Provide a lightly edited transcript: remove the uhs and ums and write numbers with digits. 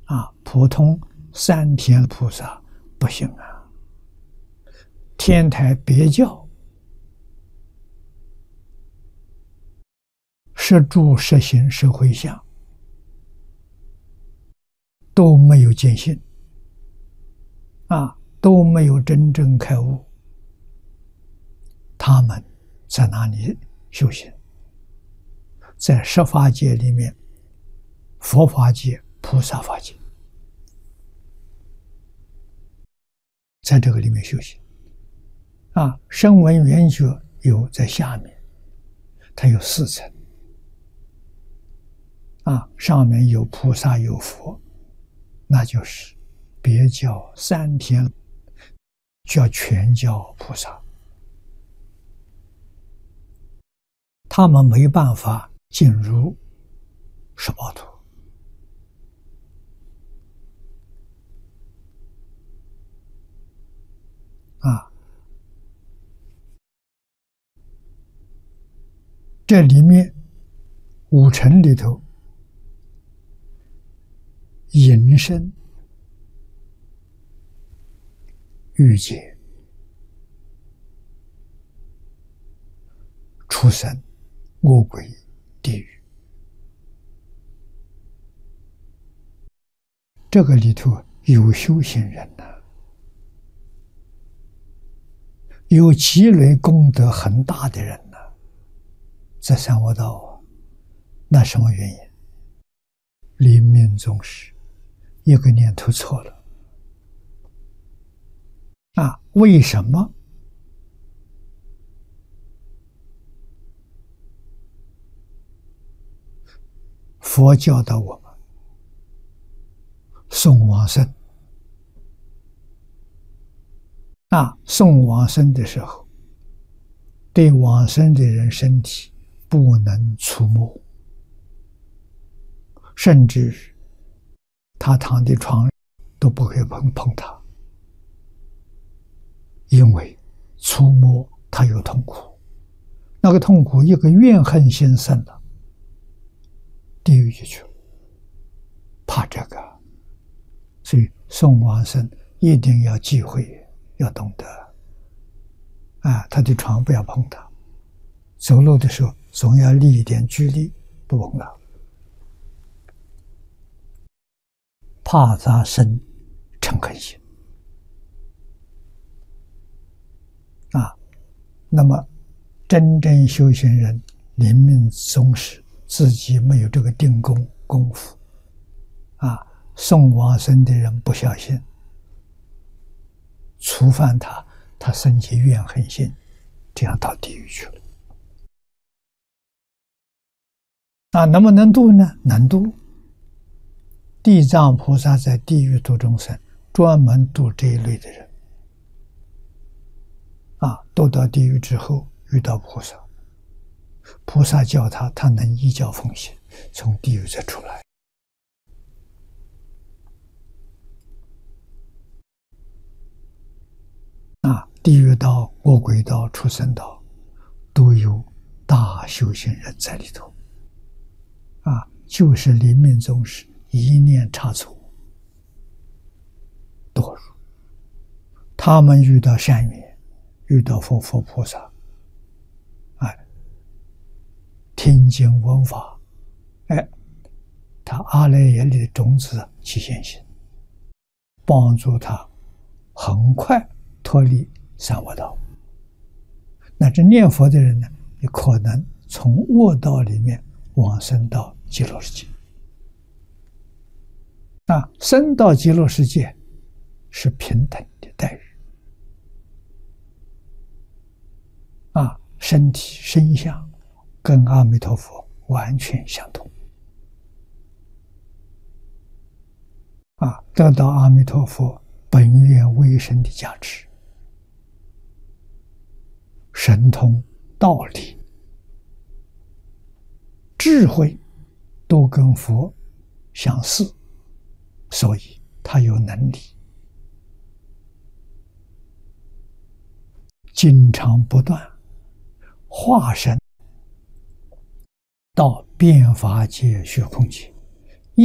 普通三天菩萨不行啊，天台别教摄住摄行摄回向都没有见性都没有真正开悟，他们在哪里修行？在十法界里面，佛法界、菩萨法界，在这个里面修行声闻缘觉有在下面，它有4层上面有菩萨有佛，那就是别教3天叫全教菩萨，他们没办法进入十报图这里面5层里头，引生、欲界、畜生、恶鬼、地狱，这个里头有修行人有积累功德很大的人在三恶道那什么原因？临命终时一个念头错了为什么佛教导我们送往生送往生的时候，对往生的人身体不能触摸，甚至他躺的床都不可以碰他，因为触摸他有痛苦，那个痛苦一个怨恨心生了，地狱就去了，怕这个，所以送往生一定要忌讳，要懂得他的床不要碰他，走路的时候总要离一点距离，不碰他，怕他生嗔恨心那么真正修行人临命终时自己没有这个定功夫送往生的人不小心触犯他生起怨恨心，这样到地狱去了能不能度呢？能度。地藏菩萨在地狱度众生，专门度这一类的人度到地狱之后遇到菩萨，菩萨教他能依教奉行，从地狱再出来地狱道、恶鬼道、畜生道都有大修行人在里头就是临命终时一念差错堕入，他们遇到善缘，遇到佛菩萨听经闻法他阿赖耶里的种子起现行，帮助他很快脱离三恶道。那这念佛的人呢，也可能从恶道里面往生到极乐世界生到极乐世界是平等的待遇身体身相跟阿弥陀佛完全相同得到阿弥陀佛本愿威神的加持，神通道理智慧都跟佛相似，所以他有能力经常不断化身到变法界虚空界